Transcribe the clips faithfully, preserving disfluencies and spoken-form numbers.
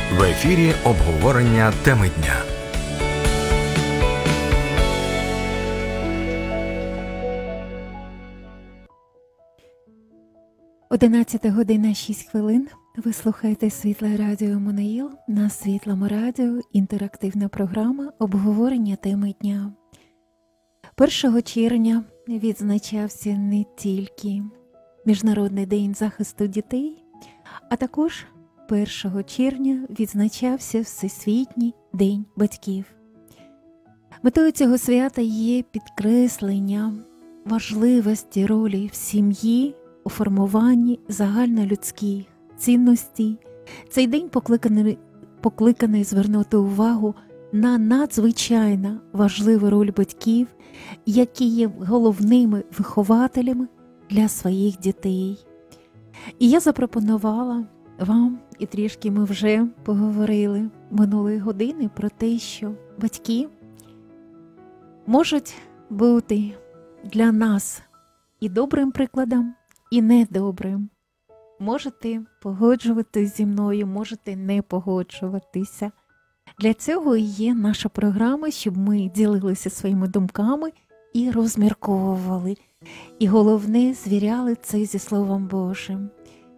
В ефірі обговорення теми дня. одинадцята година шість хвилин. Ви слухаєте Світле Радіо Моноїл. На Світлому радіо інтерактивна програма обговорення теми дня. першого червня відзначався не тільки Міжнародний день захисту дітей, а також першого червня відзначався Всесвітній день батьків. Метою цього свята є підкреслення важливості ролі в сім'ї у формуванні загальнолюдських цінностей. Цей день покликаний, покликаний звернути увагу на надзвичайно важливу роль батьків, які є головними вихователями для своїх дітей. І я запропонувала вам, і трішки ми вже поговорили минулої години про те, що батьки можуть бути для нас і добрим прикладом, і недобрим. Можете погоджуватися зі мною, можете не погоджуватися. Для цього і є наша програма, щоб ми ділилися своїми думками і розмірковували. І головне, звіряли це зі Словом Божим.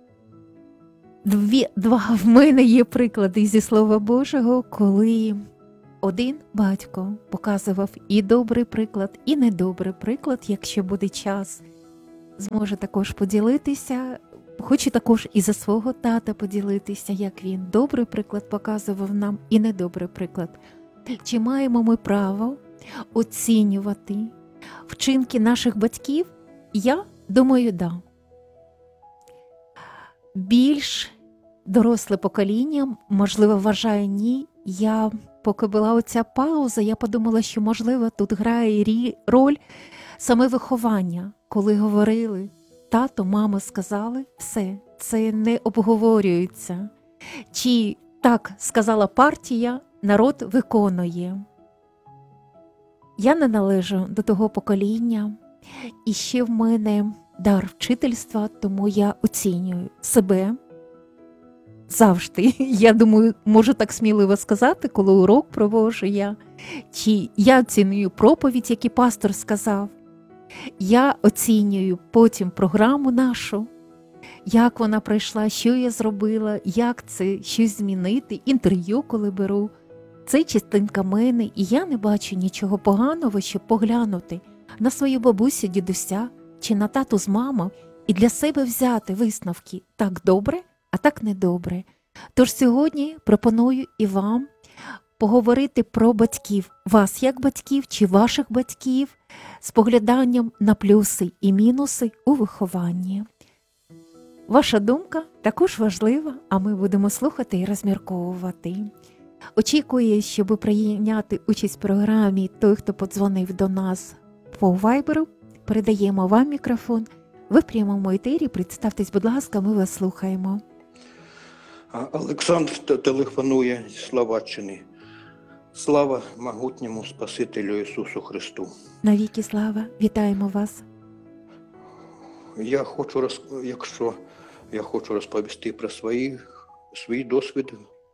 Дві, два в мене є приклади зі Слова Божого, коли один батько показував і добрий приклад, і недобрий приклад. Якщо буде час, зможе також поділитися. Хочу також і за свого тата поділитися, як він добрий приклад показував нам і недобрий приклад. Чи маємо ми право оцінювати вчинки наших батьків? Я думаю, да. Більш доросле покоління, можливо, вважає ні. Я, поки була оця пауза, я подумала, що, можливо, тут грає рі... роль саме виховання, коли говорили, тато, мама сказали, все, це не обговорюється. Чи так сказала партія, народ виконує. Я не належу до того покоління, і ще в мене дар вчительства, тому я оцінюю себе завжди. Я думаю, можу так сміливо сказати, коли урок проводжу я, чи я оцінюю проповідь, яку пастор сказав. Я оцінюю потім програму нашу, як вона пройшла, що я зробила, як це щось змінити, інтерв'ю, коли беру. Це частинка мене, і я не бачу нічого поганого, щоб поглянути на свою бабусю, дідуся чи на тату з мамою і для себе взяти висновки так добре, а так недобре. Тож сьогодні пропоную і вам поговорити про батьків, вас як батьків чи ваших батьків, з погляданням на плюси і мінуси у вихованні. Ваша думка також важлива, а ми будемо слухати і розмірковувати. Очікую, щоб прийняти участь в програмі той, хто подзвонив до нас по вайберу. Передаємо вам мікрофон. Ви в прямому етері. Представтесь, будь ласка, ми вас слухаємо. Олександр телефонує зі Словаччини. Слава могутньому Спасителю Ісусу Христу. Навіки слава. Вітаємо вас. Я хочу, роз... якщо я хочу розповісти про свої... свій досвід,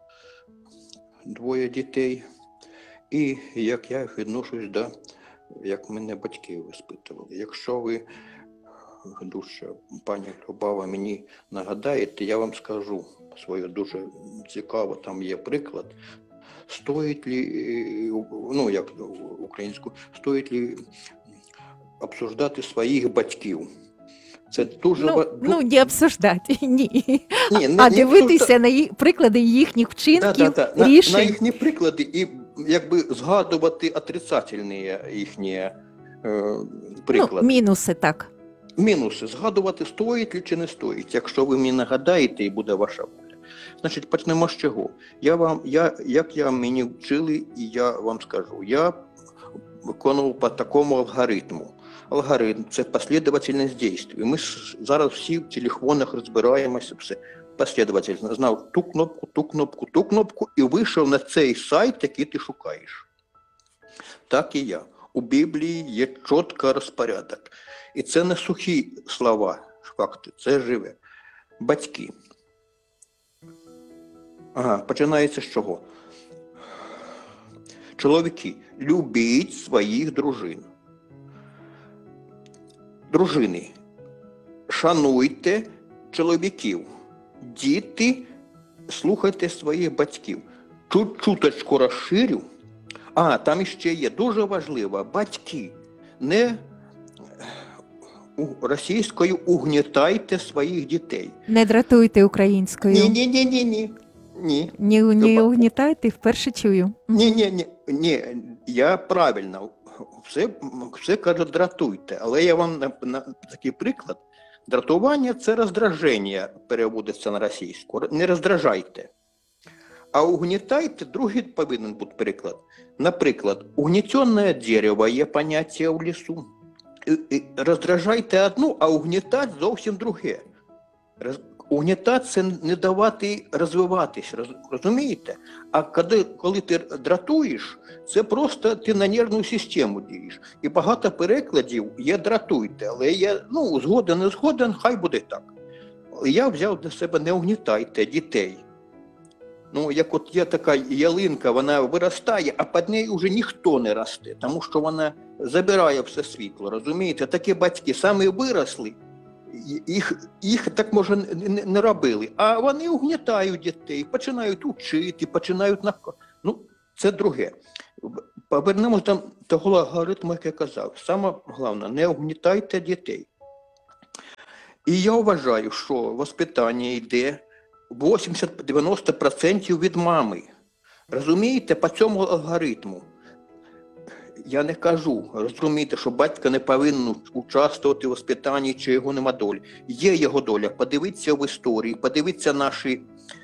двоє дітей, і як я відношусь до, як мене батьки воспитували. Якщо ви, дуже, пані Любава, мені нагадаєте, я вам скажу свою дуже цікаво, там є приклад. Стоїть ли, ну як українську, стоїть ли обсуждати своїх батьків? Це дуже... Ну, ну не обсуждати, ні. ні не, а не дивитися обсужда... на їх, приклади їхніх вчинків, да, да, да. рішень. На, на їхні приклади і якби згадувати отрицательні їхні е, приклади. Ну, мінуси, так. Мінуси. Згадувати, стоїть ли чи не стоїть. Якщо ви мені нагадаєте, і буде ваша воля. Значить, почнемо з чого. Я вам, я, як я мені вчили, і я вам скажу, я виконував по такому алгоритму. Алгоритм – це послідовательність дій. Ми зараз всі в телефонах розбираємося, все послідовательно. Знав ту кнопку, ту кнопку, ту кнопку і вийшов на цей сайт, який ти шукаєш. Так і я. У Біблії є чіткий розпорядок. І це не сухі слова, факти, це живе. Батьки. Ага, починається з чого? Чоловіки, любіть своїх дружин. Дружини, шануйте чоловіків. Діти, слухайте своїх батьків. Тут чуточку розширю. А, там іще є, дуже важливо, батьки, не російською угнітайте своїх дітей. Не дратуйте українською. Ні-ні-ні-ні. Ні. Не, не угнітайте, вперше чую. Ні-ні-ні. Ні, я правильно. Все, все каже, дратуйте. Але я вам на, на такий приклад. Дратування – це роздраження, переводиться на російську. Не роздражайте. А угнітайте, другий повинен бути приклад. Наприклад, угнетенное дерево є поняття в лісу. Роздражайте одну, а угнітати зовсім друге. Угнітати – це не давати розвиватись, розумієте? А коли, коли ти дратуєш, це просто ти на нервну систему дієш. І багато перекладів є дратуйте, але я, ну, згоден, не згоден, хай буде так. Я взяв для себе не угнітайте дітей. Ну, як от є така ялинка, вона виростає, а під нею вже ніхто не росте, тому що вона забирає все світло, розумієте? Такі батьки самі виросли, їх, їх так, може, не, не робили, а вони угнітають дітей, починають учити, починають навколо. Ну, це друге. Повернемось до того алгоритму, як я казав. Саме головне, не угнітайте дітей. І я вважаю, що воспитання йде вісімдесят-дев'яносто відсотків від мами. Розумієте, по цьому алгоритму. Я не кажу, розумієте, що батько не повинен участвувати в воспитанні, чи його нема долі. Є його доля. Подивіться в історії, подивіться наші,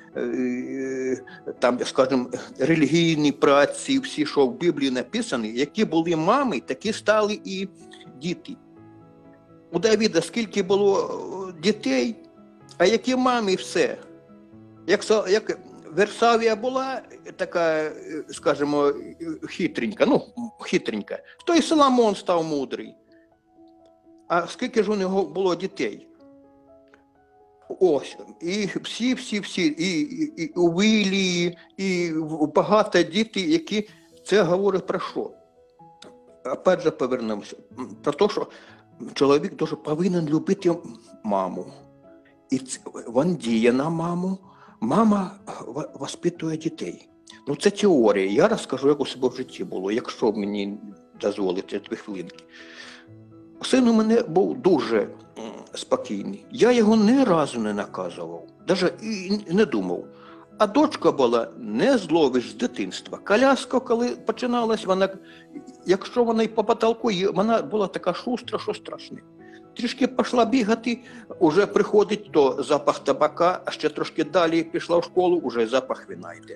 е, там, скажімо, релігійні праці, всі, що в Біблії написані, які були мами, такі стали і діти. У Давіда скільки було дітей, а які мами все. Як, як Версавія була така, скажімо, хитренька, ну, хитренька, то і Соломон став мудрий. А скільки ж у нього було дітей? Ось, і всі-всі-всі, і, і, і у Вилії, і багато дітей, які це говорить про що? Опять же повернемося. Про те, що чоловік дуже повинен любити маму. І це, він діє на маму. Мама воспитує дітей. Ну, це теорія. Я розкажу, як у себе в житті було, якщо мені дозволите дві хвилинки. Син у мене був дуже спокійний. Я його ні разу не наказував, навіть і не думав. А дочка була не зловиш з дитинства. Коляска, коли починалась, вона, якщо вона й по потолку, вона була така шустра, що страшне. Трішки пішла бігати, вже приходить то запах табака, а ще трошки далі пішла в школу, вже запах вина йде.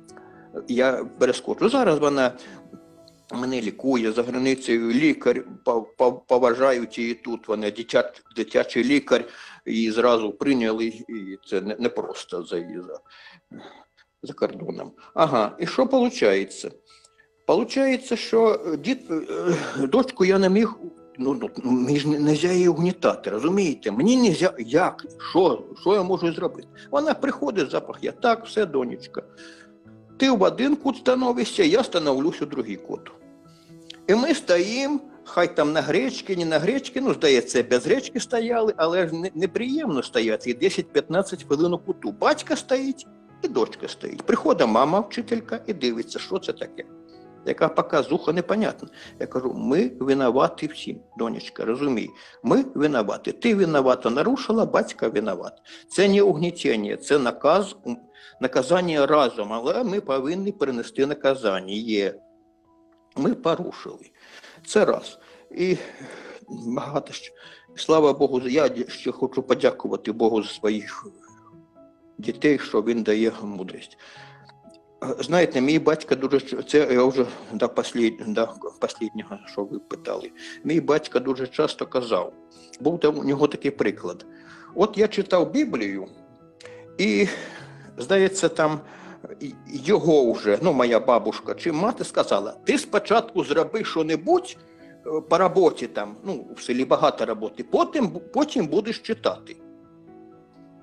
Я перескочу. Зараз вона мене лікує за границею, лікар, поважають її тут, вона дитя, дитячий лікар, її зразу прийняли, і це не, не просто за її за, за кордоном. Ага, і що виходить? Виходить, що дід, дочку я не міг, ну, ну мені ж не можна її угнітати, розумієте? Мені не можна, як, що, що я можу зробити? Вона приходить, запах, я так, все, донечка. Ти в один кут становишся, я становлюсь у другий кут. І ми стоїмо, хай там на гречки, не на гречки, ну, здається, без гречки стояли, але ж не, неприємно стояти, і десять-п'ятнадцять хвилин у куту. Батько стоїть і дочка стоїть. Приходить мама, вчителька, і дивиться, що це таке. Яка показуха, непонятна. Я кажу, ми винуваті всім, донечка, розумій. Ми винуваті. Ти винувата нарушила, батько винуват. Це не угнітення, це наказ, наказання разом, але ми повинні перенести наказання. Є. Ми порушили. Це раз. І багато що. Слава Богу, я ще хочу подякувати Богу за своїх дітей, що він дає мудрість. Знаєте, мій батько дуже, це я вже до останнього, що ви питали, мій батько дуже часто казав, був там у нього такий приклад. От я читав Біблію, і, здається, там його вже, ну, моя бабушка чи мати сказала, ти спочатку зроби що-небудь по роботі там, ну, в селі багато роботи, потім, потім будеш читати.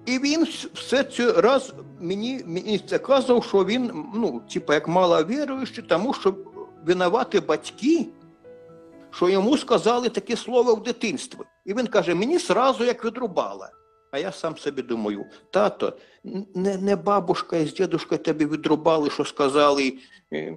І він все це раз мені, мені це казав, що він, ну, типа, як маловіруючий, тому що винуваті батьки, що йому сказали таке слово в дитинстві. І він каже, мені сразу як відрубало. А я сам собі думаю, тато, не, не бабушка з дідушкою тобі відрубали, що сказали е,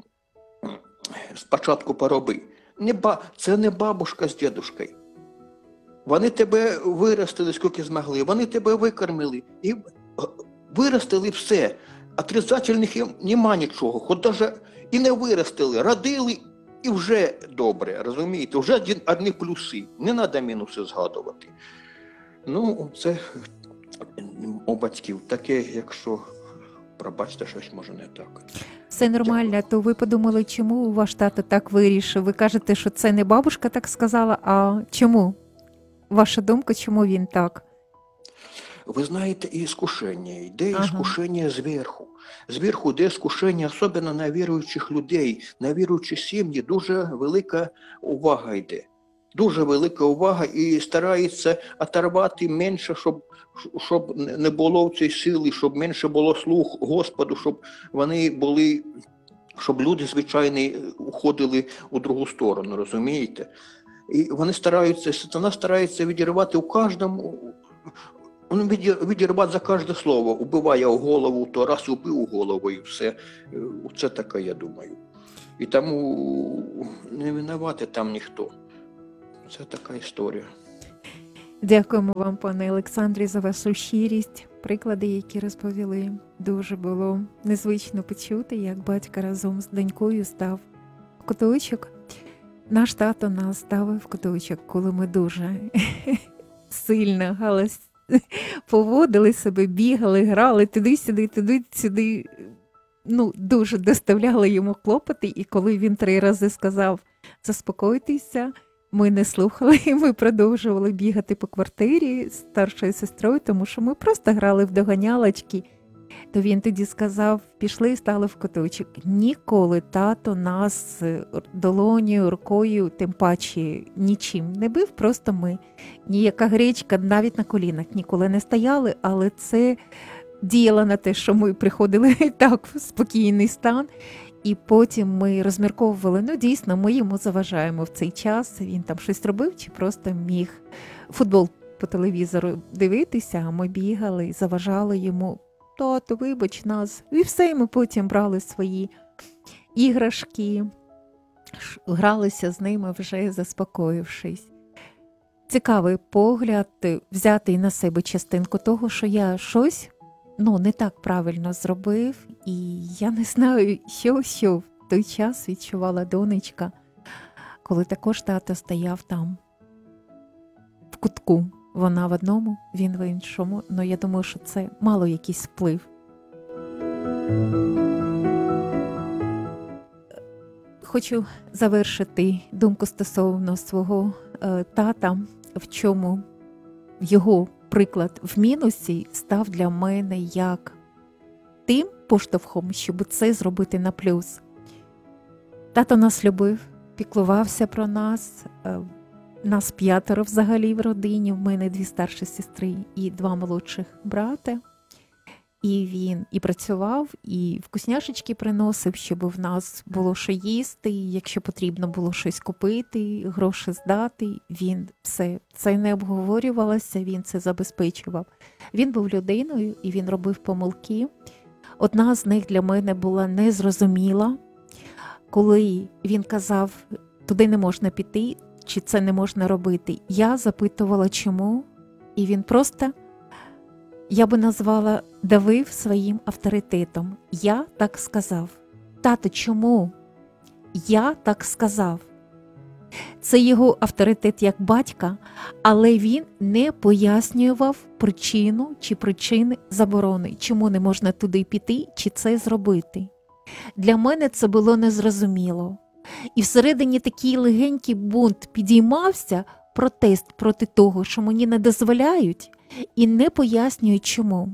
спочатку пороби. Не ба... Це не бабушка з дідушкою. Вони тебе виростили, скільки змогли, вони тебе викормили. І виростили все. Отрицательних нема нічого. Хоч навіть і не виростили, родили, і вже добре, розумієте? Вже одні плюси. Не треба мінуси згадувати. Ну, це у батьків таке, якщо, пробачте, щось може не так. Все нормально, Дякую. то ви подумали, чому ваш тато так вирішив? Ви кажете, що це не бабушка так сказала, а чому? Ваша думка, чому він так? Ви знаєте, і іскушення, йде Ага. іскушення зверху. Зверху йде іскушення, особливо на віруючих людей, на віруючі сім'ї, дуже велика увага йде. Дуже велика увага і старається оторвати менше, щоб, щоб не було в цій сили, щоб менше було слух Господу, щоб вони були, щоб люди звичайні уходили у другу сторону, розумієте? І вони стараються, сатана старається відірвати у кожному, він відірвати за кожне слово, убиває у голову, то раз убив у голову і все. Це таке, я думаю. І тому не винувати там ніхто. Це така історія. Дякуємо вам, пане Олександрі, за вашу щирість. Приклади, які розповіли, дуже було незвично почути, як батько разом з донькою став в куточок. Наш тато нас ставив в куточок, коли ми дуже сильно галас поводили себе, бігали, грали туди-сюди, туди-сюди. Ну, дуже доставляли йому клопоти, і коли він три рази сказав «заспокойтеся», ми не слухали, ми продовжували бігати по квартирі з старшою сестрою, тому що ми просто грали в доганялочки. То він тоді сказав, пішли і стали в куточок. Ніколи тато нас долонею, рукою, тим паче нічим не бив, просто ми. Ніяка гречка навіть на колінах ніколи не стояли, але це діяло на те, що ми приходили так в спокійний стан. І потім ми розмірковували, ну дійсно, ми йому заважаємо в цей час, він там щось робив чи просто міг футбол по телевізору дивитися, а ми бігали і заважали йому. Тато, вибач нас. І все, і ми потім брали свої іграшки, гралися з ними вже заспокоївшись. Цікавий погляд, взяти на себе частинку того, що я щось, ну, не так правильно зробив, і я не знаю, що, що в той час відчувала донечка, коли також тато стояв там, в кутку. Вона в одному, він в іншому. Ну, я думаю, що це мало якийсь вплив. Хочу завершити думку стосовно свого е, тата, в чому його приклад в мінусі став для мене як тим поштовхом, щоб це зробити на плюс. Тато нас любив, піклувався про нас. Е, Нас п'ятеро взагалі в родині, в мене дві старші сестри і два молодших брата. І він і працював, і вкусняшечки приносив, щоб в нас було що їсти, якщо потрібно було щось купити, гроші здати. Він все це не обговорювалося, він це забезпечував. Він був людиною і він робив помилки. Одна з них для мене була незрозуміла, коли він казав, туди не можна піти, чи це не можна робити. Я запитувала, чому, і він просто, я би назвала, давив своїм авторитетом. Я так сказав. Тато, чому? Я так сказав. Це його авторитет як батька, але він не пояснював причину чи причини заборони, чому не можна туди піти, чи це зробити. Для мене це було незрозуміло. І всередині такий легенький бунт підіймався, протест проти того, що мені не дозволяють і не пояснюють чому.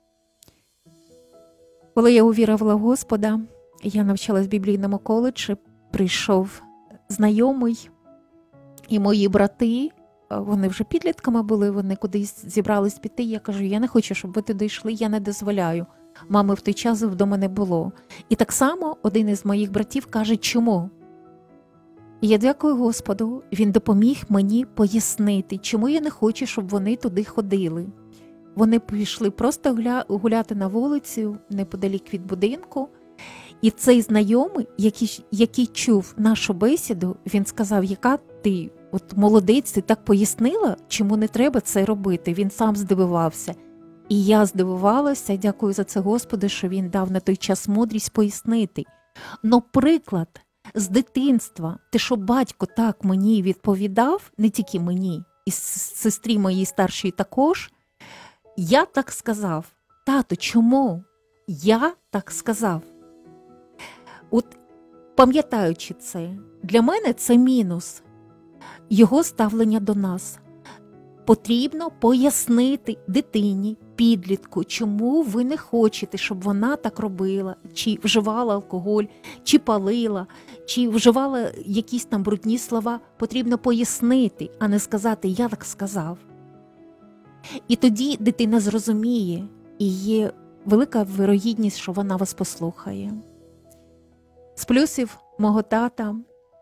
Коли я увірувала в Господа, я навчалась в біблійному коледжі, прийшов знайомий, і мої брати вони вже підлітками були, вони кудись зібрались піти. Я кажу, я не хочу, щоб ви туди йшли, я не дозволяю. Мами в той час вдома не було. І так само один із моїх братів каже, чому? І я дякую Господу, він допоміг мені пояснити, чому я не хочу, щоб вони туди ходили. Вони пішли просто гуля... гуляти на вулицю, неподалік від будинку. І цей знайомий, який, який чув нашу бесіду, він сказав, яка ти, от молодець, ти так пояснила, чому не треба це робити. Він сам здивувався. І я здивувалася, дякую за це Господу, що він дав на той час мудрість пояснити. Но приклад з дитинства, те, що батько так мені відповідав, не тільки мені, і сестрі моїй старшій також, я так сказав. Тато, чому? Я так сказав. От пам'ятаючи це, для мене це мінус його ставлення до нас. Потрібно пояснити дитині, підлітку, чому ви не хочете, щоб вона так робила, чи вживала алкоголь, чи палила, чи вживала якісь там брудні слова. Потрібно пояснити, а не сказати «я так сказав». І тоді дитина зрозуміє, і є велика вирогідність, що вона вас послухає. З плюсів мого тата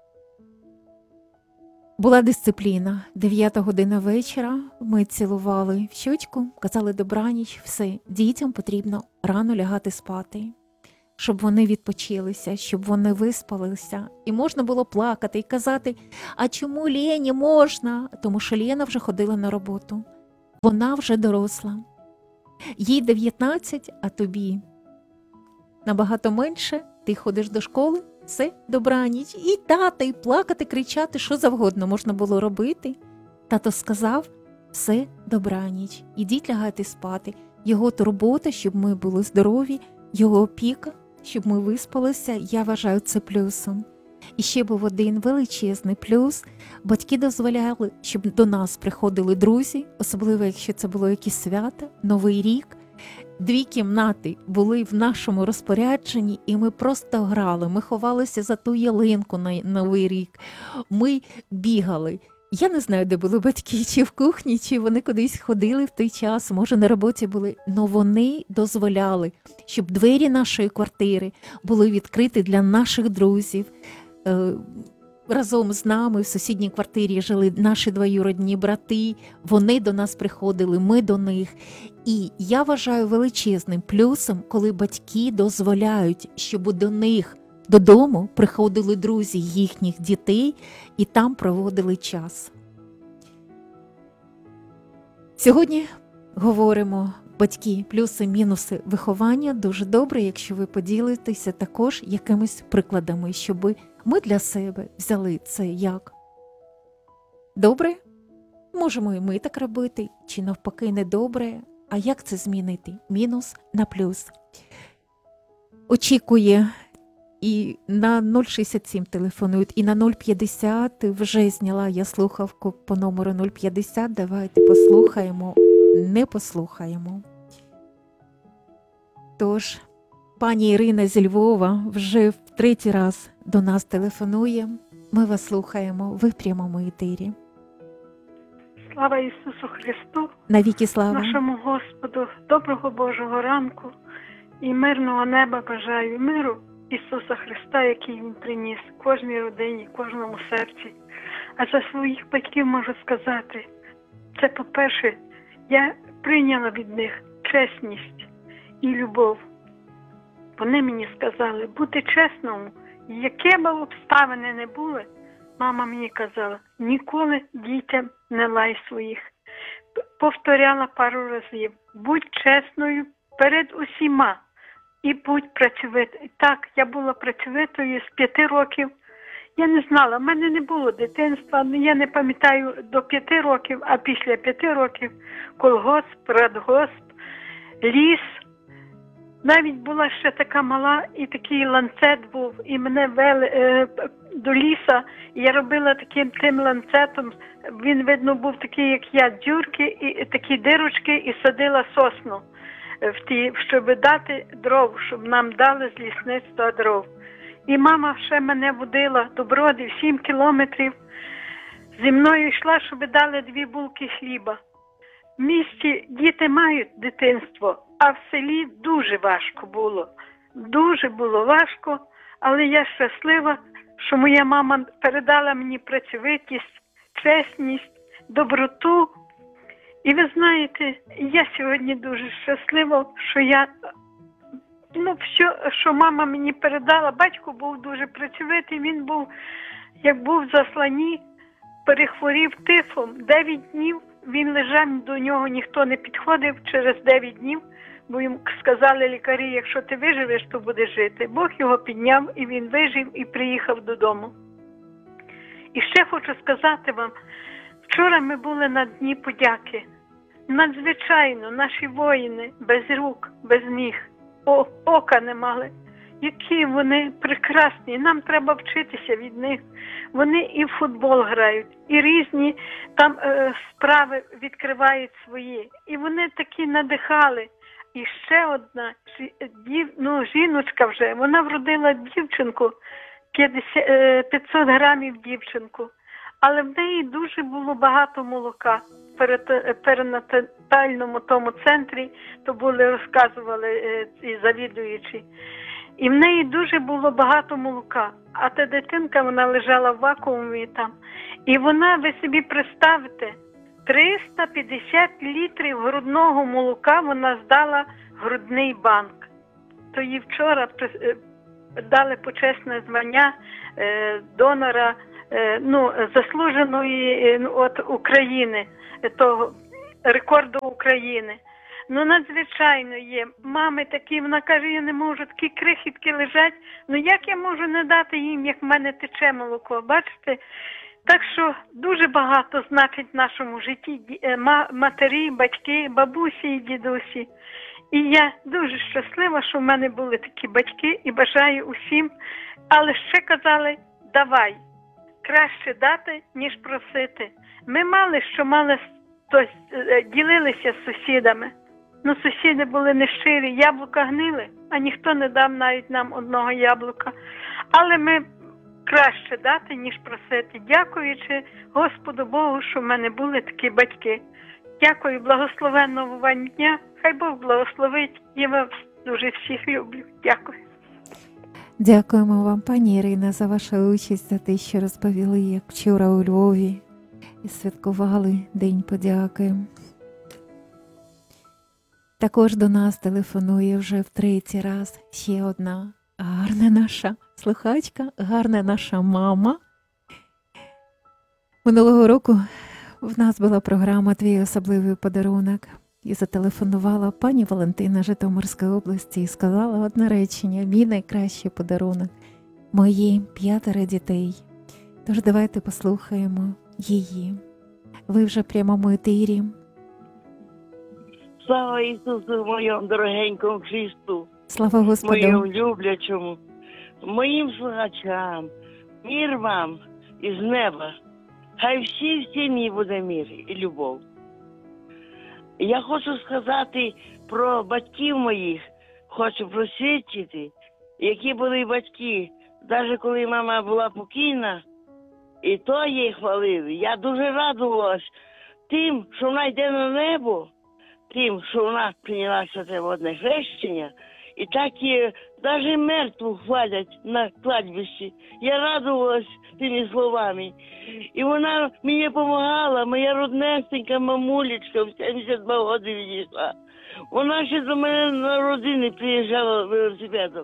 була дисципліна. Дев'ята година вечора, ми цілували в щочку, казали добраніч, все, дітям потрібно рано лягати спати, щоб вони відпочилися, щоб вони виспалися. І можна було плакати і казати, а чому Лені можна? Тому що Лена вже ходила на роботу. Вона вже доросла. Їй дев'ятнадцять, а тобі набагато менше, ти ходиш до школи, все, добраніч. І тата, і плакати, кричати, що завгодно можна було робити. Тато сказав, все, добраніч, ідіть лягати спати. Його турбота, щоб ми були здорові, його опіка, щоб ми виспалися, я вважаю це плюсом. І ще був один величезний плюс. Батьки дозволяли, щоб до нас приходили друзі, особливо, якщо це було якісь свята, Новий рік. Дві кімнати були в нашому розпорядженні, і ми просто грали. Ми ховалися за ту ялинку на Новий рік. Ми бігали. Я не знаю, де були батьки, чи в кухні, чи вони кудись ходили в той час, може на роботі були. Но вони дозволяли, щоб двері нашої квартири були відкриті для наших друзів. Разом з нами в сусідній квартирі жили наші двоюродні брати, вони до нас приходили, ми до них. І я вважаю величезним плюсом, коли батьки дозволяють, щоб до них додому приходили друзі їхніх дітей і там проводили час. Сьогодні говоримо батьки, плюси, мінуси виховання. Дуже добре, якщо ви поділитеся також якимись прикладами, щоб ми для себе взяли це як добре, можемо і ми так робити, чи навпаки недобре, а як це змінити? Мінус на плюс. Очікує і на нуль шістдесят сім телефонують, і на нуль п'ятдесят вже зняла я слухавку по номеру нуль п'ятдесят, давайте послухаємо, не послухаємо. Тож, пані Ірина зі Львова вже в третій раз до нас телефонує. Ми вас слухаємо, ви в прямому етері. Слава Ісусу Христу, навіки слава. Нашому Господу, доброго Божого ранку і мирного неба бажаю, миру Ісуса Христа, який Він приніс кожній родині, кожному серці. А за своїх батьків можу сказати, це, по-перше, я прийняла від них чесність і любов. Вони мені сказали, бути чесному, яке б обставини не були, мама мені казала, ніколи дітям не лай своїх. Повторяла пару разів, будь чесною перед усіма і будь працьовитою. Так, я була працьовитою з п'яти років. Я не знала, в мене не було дитинства, я не пам'ятаю до п'яти років, а після п'яти років колгосп, радгосп, ліс. Навіть була ще така мала, і такий ланцет був, і мене вели е, до ліса, і я робила таким тим ланцетом, він, видно, був такий, як я, дюрки, і такі дирочки, і садила сосну, в ті, щоб дати дров, щоб нам дали з лісництва дров. І мама ще мене водила до Броди сім кілометрів зі мною йшла, щоб дали дві булки хліба. В місті діти мають дитинство, а в селі дуже важко було. Дуже було важко, але я щаслива, що моя мама передала мені працьовитість, чесність, доброту. І ви знаєте, я сьогодні дуже щаслива, що я, ну, все, що мама мені передала. Батько був дуже працьовитий, він був, як був в засланні, перехворів тифом. Дев'ять днів він лежав, до нього ніхто не підходив через дев'ять днів, бо йому сказали лікарі, якщо ти виживеш, то будеш жити. Бог його підняв, і він вижив, і приїхав додому. І ще хочу сказати вам, вчора ми були на Дні подяки. Надзвичайно, наші воїни без рук, без ніг, о, ока не мали. Які вони прекрасні, нам треба вчитися від них. Вони і в футбол грають, і різні там е, справи відкривають свої. І вони такі надихали. І ще одна дів, ну, жіночка вже, вона вродила дівчинку, п'ятсот грамів дівчинку. Але в неї дуже було багато молока в перинатальному тому центрі, то були, розказували е, і завідуючі. І в неї дуже було багато молока. А та дитинка, вона лежала в вакуумі там. І вона, ви собі представте, триста п'ятдесят літрів грудного молока вона здала в грудний банк. То їй вчора дали почесне звання е, донора, е, ну, заслуженої е, от України, того рекорду України. Ну, надзвичайно є. Мами такі, вона каже, я не можу, такі крихітки лежать. Ну, як я можу не дати їм, як в мене тече молоко, бачите? Так що дуже багато значить в нашому житті матері, батьки, бабусі і дідусі. І я дуже щаслива, що в мене були такі батьки, і бажаю усім. Але ще казали, давай, краще дати, ніж просити. Ми мали, що мали, то ділилися з сусідами. Ну, сусіди були нещирі, яблука гнили, а ніхто не дав навіть нам одного яблука. Але ми краще дати, ніж просити, дякуючи Господу Богу, що в мене були такі батьки. Дякую, благословенного вам дня, хай Бог благословить, я вас дуже всіх люблю. Дякую. Дякуємо вам, пані Ірина, за вашу участь, за те, що розповіли, як вчора у Львові і святкували День подяки. Також до нас телефонує вже в третій раз ще одна гарна наша слухачка, гарна наша мама. Минулого року в нас була програма «Твій особливий подарунок» і зателефонувала пані Валентина Житомирської області і сказала одне речення: «Мій найкращий подарунок – мої п'ятеро дітей». Тож давайте послухаємо її. Ви вже в прямому етері. Слава Ісусу, моєму дорогенькому Христу, Слава Господу. моєму люблячому, моїм слухачам, мир вам із неба. Хай всі в сім'ї буде мир і любов. Я хочу сказати про батьків моїх, хочу просвідчити, які були батьки, навіть коли мама була покійна, і то її хвалили. Я дуже радувалась тим, що вона йде на небо, тим, що вона прийняла святе водне хрещення, і так і навіть мертву хвалять на кладбищі. Я радувалась тими словами. І вона мені допомагала, моя роднесенька мамулечка в сімдесят два роки відійшла. Вона ще до мене на родини приїжджала велосипедом.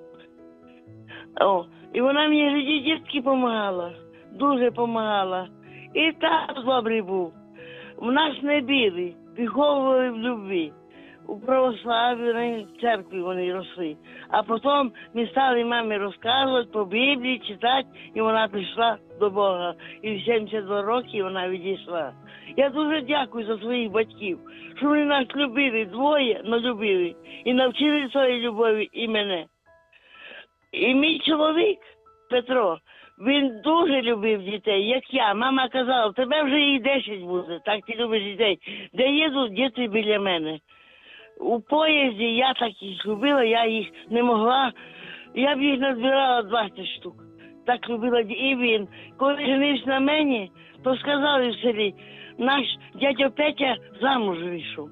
О, і вона мені тоді дітки допомагала, дуже допомагала. І тато добрий був. В нас не били, виховували в любві. У православній церкві вони росли. А потім ми стали мамі розказувати по Біблії, читати, і вона прийшла до Бога. І в сімдесят два роки вона відійшла. Я дуже дякую за своїх батьків, що вони нас любили, двоє, но любили. І навчили своєї любові і мене. І мій чоловік, Петро, він дуже любив дітей, як я. Мама казала, в тебе вже їх десять буде, так ти любиш дітей. Де їдуть діти біля мене. У поїзді я так їх любила, я їх не могла. Я б їх назбирала двадцять штук. так любила і він. Коли женився на мені, то сказали в селі, наш дядя Петя замуж вийшов.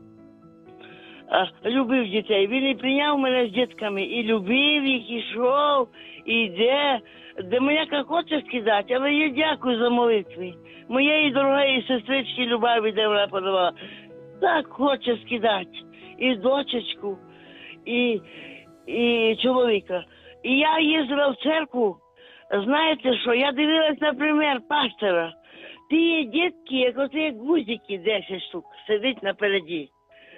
А, любив дітей. Він і прийняв мене з дітками, і любив їх, і йшов, і йде. Де мене як хоче скидати, але я дякую за молитви. Моєї дорогої сестрички Любаві, де вона подавала, так хоче скидати. І дочечку, і, і чоловіка. І я їздила в церкву, знаєте що, я дивилась, наприклад, пастора. Ті дітки, як оці як гузики, десять штук, сидить напереді.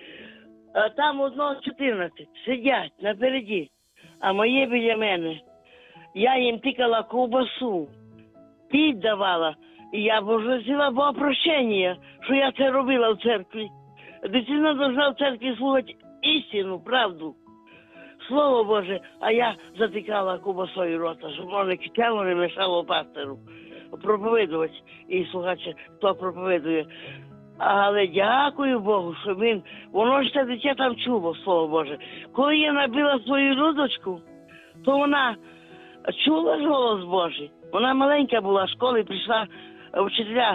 А там одного чотирнадцять сидять напереді, а мої біля мене. Я їм тикала ковбасу, піть давала, і я попросила Бога прощення, що я це робила в церкві. Дитина должна в церкві слухати істину, правду, Слово Боже, а я затикала ковбасою рота, щоб воно китяло не мешало пастору проповідувати і слухати, хто проповідує. Але дякую Богу, що він, воно ж це дитя там чуло, Слово Боже. Коли я набила свою людочку, то вона чула ж голос Божий. Вона маленька була, в школі прийшла вчителя,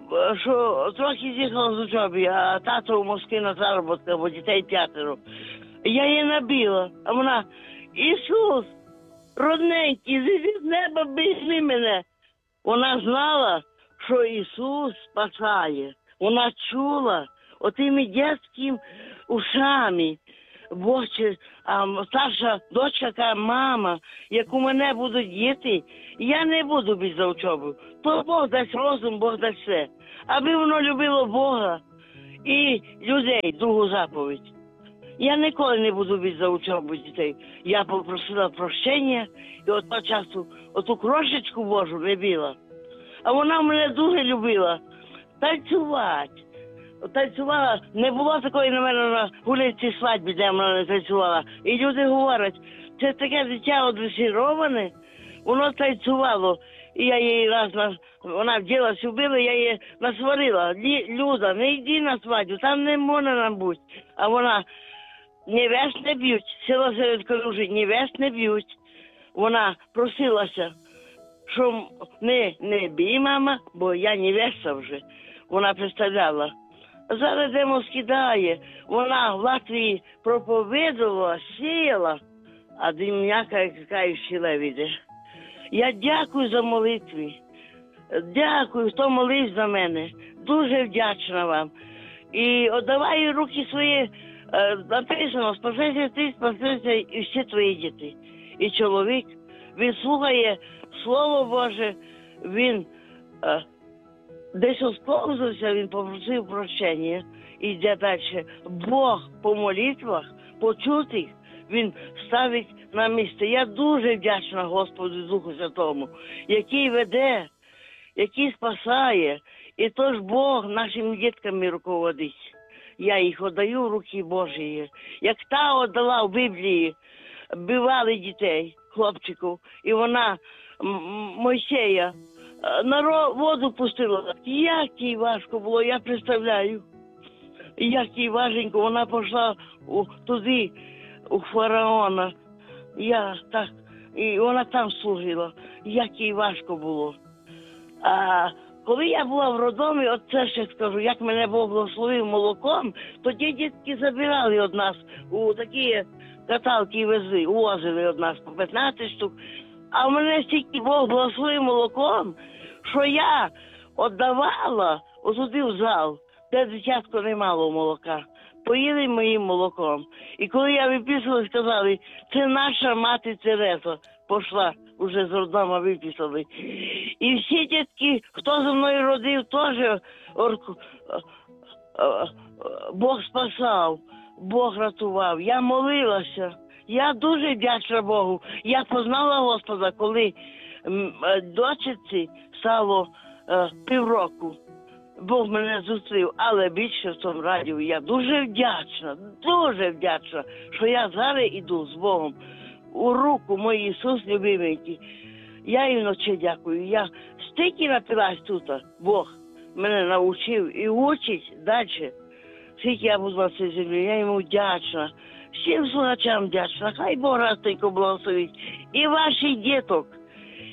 що трохи з'їхала з учоби, а тато в Москві на заробітку, бо дітей п'ятеро. Я її набила, а вона, Ісус, родненький, зійди з неба, візьми мене. Вона знала, що Ісус спасає. Вона чула отими дитячими ушами. Боже, а старша дочка каже, мама, як у мене будуть діти, я не буду без за учобу. То Бог дасть розум, Бог дасть все. Аби воно любило Бога і людей, другу заповідь. Я ніколи не буду без за учобу дітей. Я попросила прощення і от того часу оту крошечку Божу не біла. А вона мене дуже любила. Танцювати. Танцювала, не було такої на мене на вулиці свадьбі, де вона не танцювала. І люди говорять, це таке дитя одресіроване, воно танцювало. І я її раз, на, вона вділась, убила, я її насварила. Люда, не йди на свадьбу, там не можна нам бути. А вона, невест не б'ють, село серед калюжі, невест не б'ють. Вона просилася, що не, не бій, мама, бо я невеста вже. Вона представляла. Зараз демо скидає. Вона в Латвії проповідувала, сіяла, а дим'яка яка щіла віде. Я дякую за молитви. Дякую, хто молився за мене. Дуже вдячна вам. І віддаваю руки свої, е, написано, спасайся ти, спасайся і всі твої діти. І чоловік, він слухає Слово Боже, він е, десь осповзався, він попросив прощення і йде далі. Бог по молитвах, почутих, він ставить на місце. Я дуже вдячна Господу Духу Святому, який веде, який спасає. І тож Бог нашими дітками руководить. Я їх віддаю в руки Божії. Як та віддала в Біблії, бивали дітей, хлопчиків, і вона Мойсея на воду пустила. Як їй важко було, я представляю. Як їй важенько, вона пішла у, туди, у фараона. Я так, і вона там служила. Як їй важко було. А коли я була в роддомі, от це ще скажу, як мене Бог благословив молоком, тоді дітки забирали від нас у такі каталки везли, увозили від нас по п'ятнадцять штук. А в мене стільки Бог благословив молоком, що я віддавала отуди в зал, де дитятко не мало молока. Поїли моїм молоком. І коли я виписувала, сказали, це наша мати Тереза пішла, вже з роддому виписали. І всі дітки, хто зі мною родив, теж орку... Бог спасав, Бог рятував. Я молилася. Я дуже вдячна Богу. Я познала Господа, коли дочці стало е, півроку. Бог мене зустрів, але більше в тому радів. Я дуже вдячна, дуже вдячна, що я зараз іду з Богом у руку мій Ісус любименький. Я їм вночі дякую. Я стільки напилась тут, Бог мене навчив і учить далі. Скільки я буду на цій землі, я йому вдячна. Всім слухачам вдячна. Хай Бог растенько благословить. І ваших діток,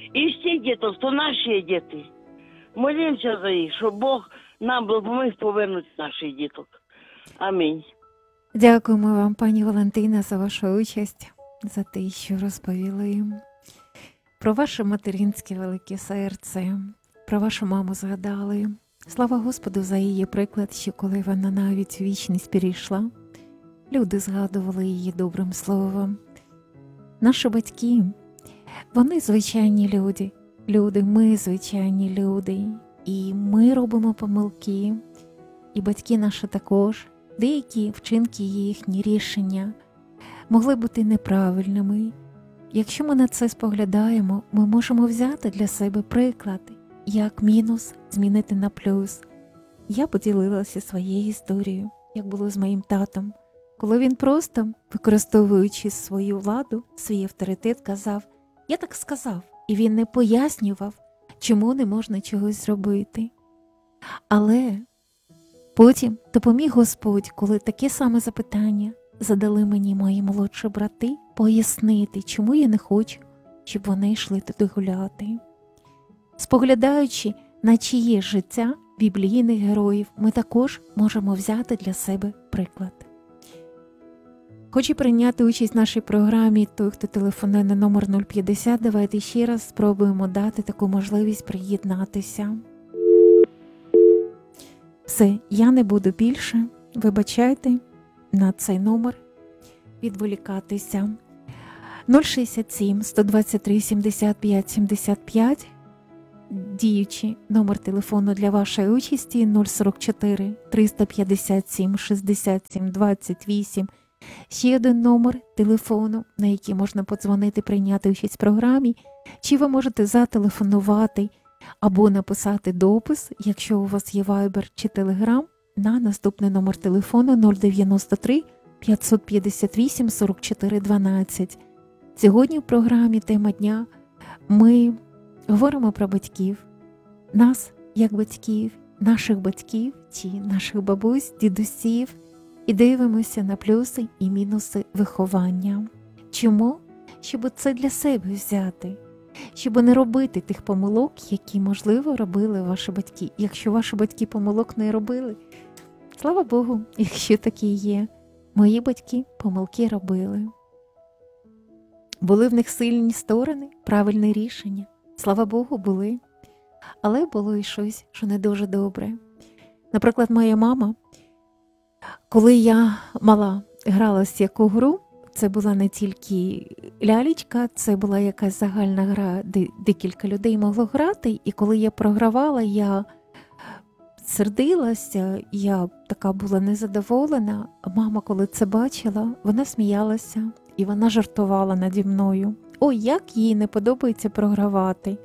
І всіх діток, то наші діти. Молімося за їх, щоб Бог нам допоміг повернути наших діток. Амінь. Дякуємо вам, пані Валентина, за вашу участь, за те, що розповіли про ваше материнське велике серце, про вашу маму згадали. Слава Господу за її приклад, що коли вона навіть у вічність перейшла, люди згадували її добрим словом. Наші батьки, вони звичайні люди, люди, ми звичайні люди, і ми робимо помилки, і батьки наші також. Деякі вчинки, їхні рішення могли бути неправильними. Якщо ми на це споглядаємо, ми можемо взяти для себе приклад, як мінус змінити на плюс. Я поділилася своєю історією, як було з моїм татом, коли він просто, використовуючи свою владу, свій авторитет, казав: «Я так сказав», і він не пояснював, чому не можна чогось зробити. Але потім допоміг Господь, коли таке саме запитання задали мені мої молодші брати, пояснити, чому я не хочу, щоб вони йшли туди гуляти. Споглядаючи на чиє життя біблійних героїв, ми також можемо взяти для себе приклад. Хоче прийняти участь в нашій програмі той, хто телефонує на номер нуль п'ятдесят, давайте ще раз спробуємо дати таку можливість приєднатися. Все, я не буду більше, вибачайте, на цей номер відволікатися. нуль шістдесят сім сто двадцять три сімдесят п'ять сімдесят п'ять, діючий номер телефону для вашої участі нуль сорок чотири триста п'ятдесят сім шістдесят сім двадцять вісім. Ще один номер телефону, на який можна подзвонити, прийняти участь в програмі, чи ви можете зателефонувати або написати допис, якщо у вас є Viber чи Telegram, на наступний номер телефону нуль дев'яносто три п'ятсот п'ятдесят вісім сорок чотири дванадцять. Сьогодні в програмі «Тема дня» ми говоримо про батьків, нас як батьків, наших батьків чи наших бабусь, дідусів, і дивимося на плюси і мінуси виховання. Чому? Щоб це для себе взяти. Щоб не робити тих помилок, які, можливо, робили ваші батьки. Якщо ваші батьки помилок не робили, слава Богу, якщо такі є. Мої батьки помилки робили. Були в них сильні сторони, правильні рішення. Слава Богу, були. Але було і щось, що не дуже добре. Наприклад, моя мама, коли я мала, гралась яку гру, це була не тільки лялечка, це була якась загальна гра, де декілька людей могло грати, і коли я програвала, я сердилася, я така була незадоволена. Мама, коли це бачила, вона сміялася і вона жартувала наді мною. Ой, як їй не подобається програвати.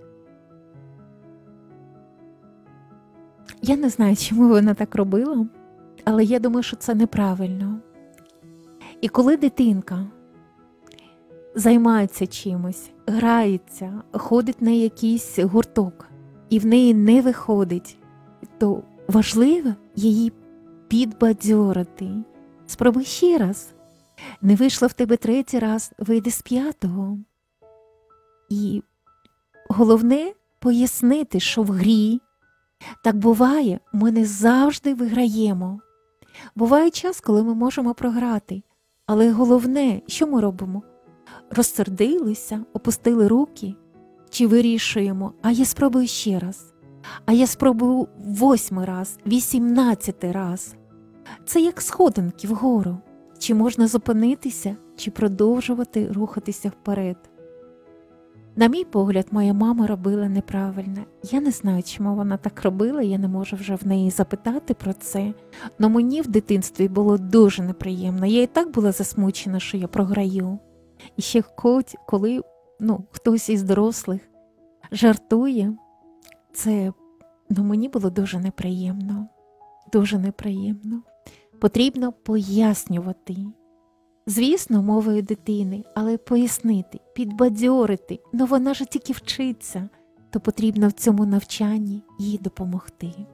Я не знаю, чому вона так робила, але я думаю, що це неправильно. І коли дитинка займається чимось, грається, ходить на якийсь гурток, і в неї не виходить, то важливо її підбадьорити. Спробуй ще раз. Не вийшло в тебе третій раз, вийди з п'ятого. І головне пояснити, що в грі так буває, ми не завжди виграємо. Буває час, коли ми можемо програти. Але головне, що ми робимо? Розсердилися, опустили руки, чи вирішуємо, а я спробую ще раз, а я спробую восьмий раз, вісімнадцятий раз. Це як сходинки вгору. Чи можна зупинитися, чи продовжувати рухатися вперед. На мій погляд, моя мама робила неправильно. Я не знаю, чому вона так робила, я не можу вже в неї запитати про це. Но мені в дитинстві було дуже неприємно. Я і так була засмучена, що я програю. І ще коли ну, хтось із дорослих жартує, це ну, мені було дуже неприємно. Дуже неприємно. Потрібно пояснювати. Звісно, мовою дитини, але пояснити, підбадьорити. Ну вона ж тільки вчиться, то потрібно в цьому навчанні їй допомогти.